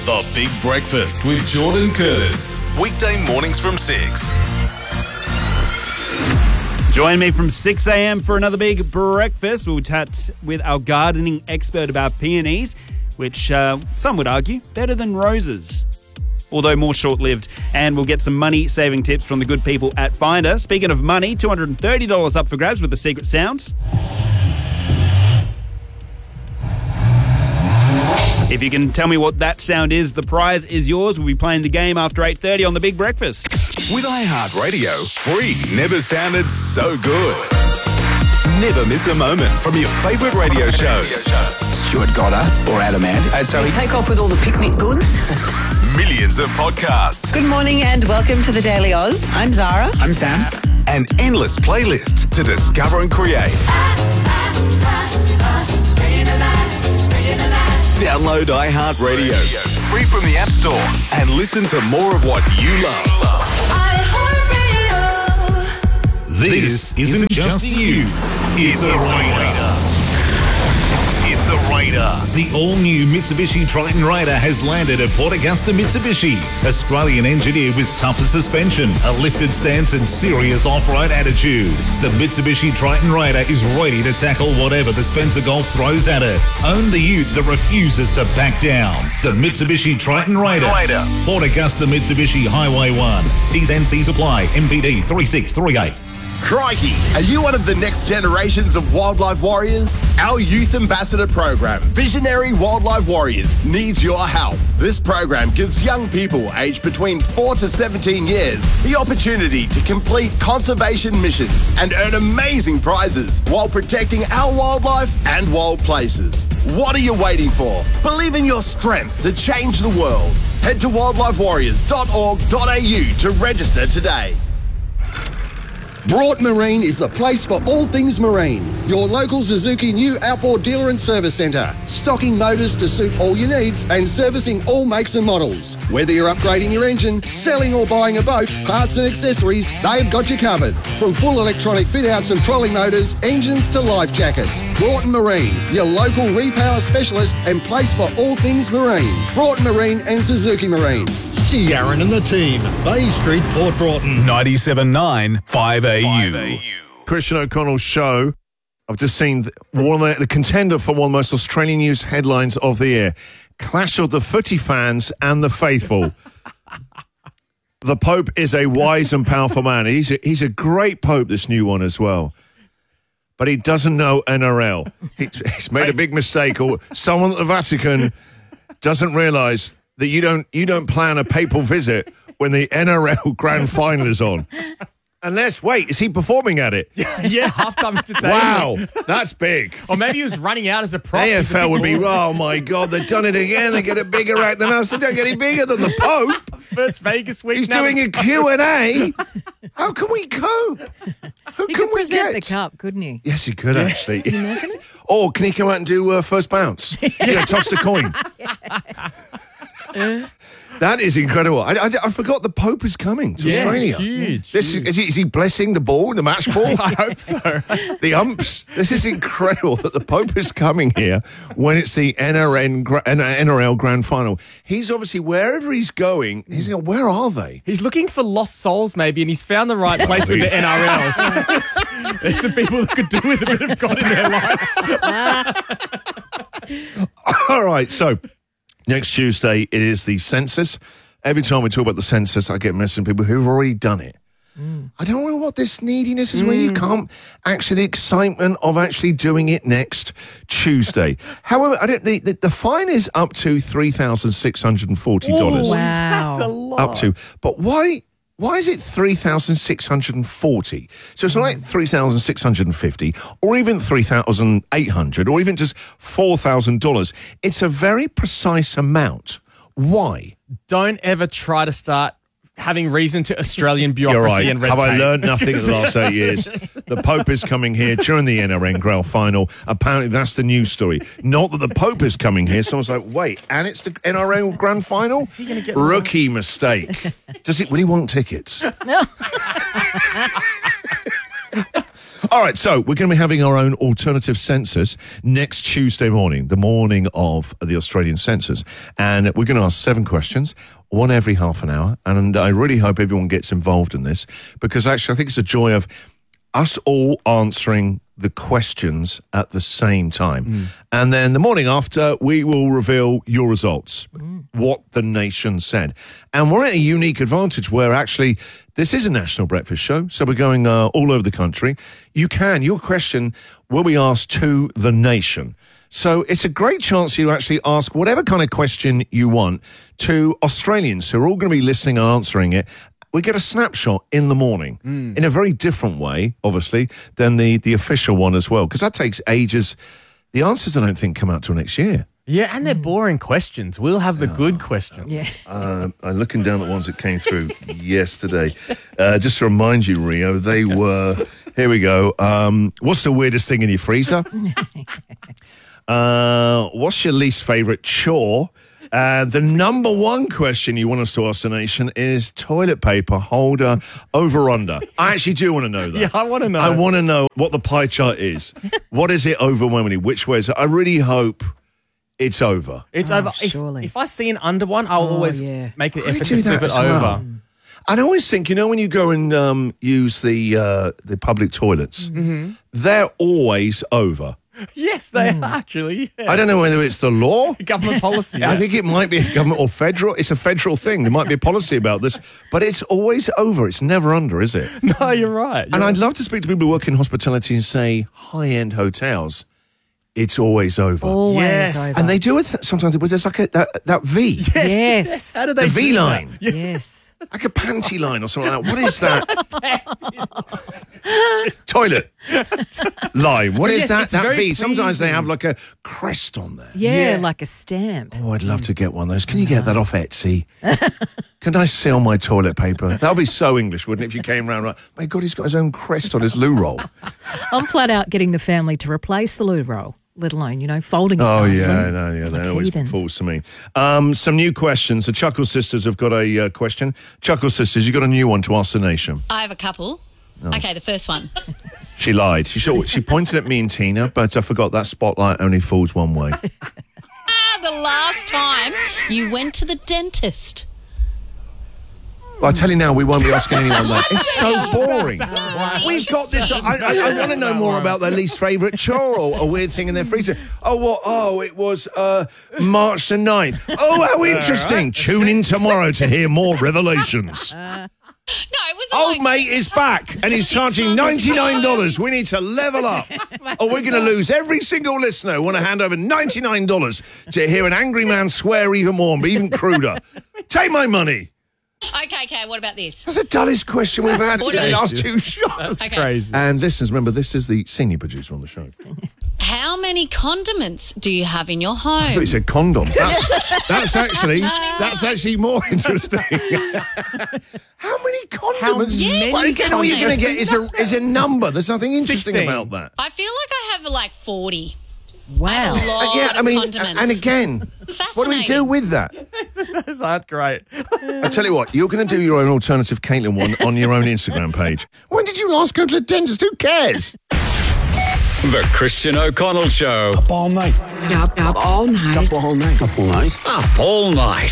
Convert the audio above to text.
The Big Breakfast with Jordan Curtis. Weekday mornings from 6. Join me from 6 a.m. for another Big Breakfast. We'll chat with our gardening expert about peonies, which some would argue better than roses, although more short-lived. And we'll get some money-saving tips from the good people at Finder. Speaking of money, $230 up for grabs with the secret sound. If you can tell me what that sound is, the prize is yours. We'll be playing the game after 8:30 on The Big Breakfast. With iHeartRadio, free never sounded so good. Never miss a moment from your favourite radio shows. Stuart Goddard or Adam Ant. Take off with all the picnic goods. Millions of podcasts. Good morning and welcome to the Daily Oz. I'm Zara. I'm Sam. And endless playlists to discover and create. Download iHeartRadio, free from the App Store, and listen to more of what you love. This isn't just you, it's a Raider. It's a Raider. The all-new Mitsubishi Triton Raider has landed at Port Augusta Mitsubishi. Australian engineered with tougher suspension, a lifted stance and serious off-road attitude. The Mitsubishi Triton Raider is ready to tackle whatever the Spencer Gulf throws at it. Own the ute that refuses to back down. The Mitsubishi Triton Raider. Port Augusta Mitsubishi Highway 1. T's and C's apply. MPD 3638. Crikey, are you one of the next generations of wildlife warriors? Our Youth Ambassador program, Visionary Wildlife Warriors, needs your help. This program gives young people aged between 4 to 17 years the opportunity to complete conservation missions and earn amazing prizes while protecting our wildlife and wild places. What are you waiting for? Believe in your strength to change the world. Head to wildlifewarriors.org.au to register today. Broughton Marine is the place for all things marine. Your local Suzuki new outboard dealer and service centre. Stocking motors to suit all your needs and servicing all makes and models. Whether you're upgrading your engine, selling or buying a boat, parts and accessories, they've got you covered. From full electronic fit-outs and trolling motors, engines to life jackets. Broughton Marine, your local repower specialist and place for all things marine. Broughton Marine and Suzuki Marine. See Aaron and the team. Bay Street, Port Broughton. 97.9 5AU. Christian O'Connell's show. I've just seen one of the contender for one of the most Australian news headlines of the year. Clash of the footy fans and the faithful. The Pope is a wise and powerful man. He's a great Pope, this new one as well. But he doesn't know NRL. He's made a big mistake. Or someone at the Vatican doesn't realise that you don't plan a papal visit when the NRL Grand Final is on. Unless, wait, is he performing at it? Yeah, half-time entertainment. Wow, that's big. Or maybe he was running out as a prop. AFL would be, oh my God, they've done it again. They get a bigger act than us. They don't get any bigger than the Pope. First Vegas week. He's doing a Q&A. How can we cope? Who He can could we present get? the cup, couldn't he? Yes, he could actually. Can you imagine it? Or can he come out and do first bounce? Toss the coin. That is incredible. I forgot the Pope is coming to Australia. Huge. Is he blessing the ball, the match ball? I hope so. The umps. This is incredible that the Pope is coming here when it's the NRL Grand Final. He's obviously, wherever he's going, he's going, where are they? He's looking for lost souls maybe, and he's found the right place with the NRL. There's some people that could do with a bit of God in their life. All right, so next Tuesday, it is the census. Every time we talk about the census, I get messages from people who've already done it. I don't know what this neediness is where you can't actually, the excitement of actually doing it next Tuesday. However, the fine is up to $3,640. Wow. That's a lot. Up to. But why is it $3,640? So it's not like $3,650 or even $3,800 or even just $4,000. It's a very precise amount. Why? Don't ever try to start having reason to Australian bureaucracy You're right. and red Have tape. I learned nothing in the last 8 years? The Pope is coming here during the NRL Grand Final. Apparently, that's the news story. Not that the Pope is coming here. Someone's like, wait, and it's the NRL Grand Final? Is he gonna get Rookie mistake. Will he want tickets? No. All right, so we're going to be having our own alternative census next Tuesday morning, the morning of the Australian census. And we're going to ask 7 questions, one every half an hour. And I really hope everyone gets involved in this because actually I think it's a joy of us all answering the questions at the same time. And then the morning after, we will reveal your results, what the nation said. And we're at a unique advantage where actually this is a national breakfast show, so we're going all over the country. Your question will be asked to the nation. So it's a great chance you actually ask whatever kind of question you want to Australians who are all going to be listening and answering it. We get a snapshot in the morning in a very different way, obviously, than the official one as well, because that takes ages. The answers, I don't think, come out till next year. Yeah, and they're boring questions. We'll have the good questions. Yeah. I'm looking down at the ones that came through yesterday. Just to remind you, Rio, they were, here we go. What's the weirdest thing in your freezer? What's your least favourite chore? The number one question you want us to ask the nation is toilet paper holder over under. I actually do want to know that. Yeah, I want to know. I want to know what the pie chart is. What is it overwhelmingly? Which way is it? I really hope it's over. It's over. Surely. If I see an under one, I'll always make the effort do to that flip it as well. over. And I always think, when you go and use the public toilets, they're always over. Yes, they are actually. Yeah. I don't know whether it's the law. Government policy. I think it might be a government or federal. It's a federal thing. There might be a policy about this, but it's always over. It's never under, is it? No, you're right. And I'd love to speak to people who work in hospitality and say high-end hotels. It's always over. Always Yes. over. And they do it sometimes. There's like that V, Yes. How do they the V do that? line, Yes. like a panty line or something like that. What is that? Toilet line. What is yes, that? it's That very V. Sometimes they pleasing. have like a crest on there. Yeah, Yeah. like a stamp. Oh, I'd love to get one of those. Can you get that off Etsy? Can I seal my toilet paper? That would be so English, wouldn't it, if you came round like, my God, he's got his own crest on his loo roll. I'm flat out getting the family to replace the loo roll, let alone, folding it. Oh, nicely. that always heathens. falls to me. Some new questions. The Chuckle Sisters have got a question. Chuckle Sisters, you got a new one to ask the nation. I have a couple. Okay, the first one. She lied. She pointed at me and Tina, but I forgot that spotlight only falls one way. The last time you went to the dentist. Well, I tell you now, we won't be asking anyone that. It's so boring. it's We've got this. interesting. I want to know more about their least favourite chore or a weird thing in their freezer. It was March the 9th. Oh, how interesting. Tune in tomorrow to hear more revelations. No, it was Old like, mate is back and he's 6 charging months $99. We need to level up. Or we're going to lose every single listener who want to hand over $99 to hear an angry man swear even more and be even cruder. Take my money. Okay, what about this? That's the dullest question we've had in What the is last it? 2 shows. Okay. Crazy. And listeners, remember, this is the senior producer on the show. How many condiments do you have in your I thought home? you said condoms. That's actually more interesting. How many condiments? Yes, Well, again, all you're going to get is a number. There's nothing interesting 16. about that. I feel like I have like 40. Wow. I have a lot of condiments. and again, what do we do with that? Those aren't great. I tell you what, you're going to do your own alternative Caitlin one on your own Instagram page. When did you last go to the dentist? Who cares? The Christian O'Connell Show. Up all night. Up all night. Up all night. Up all night. Up all night.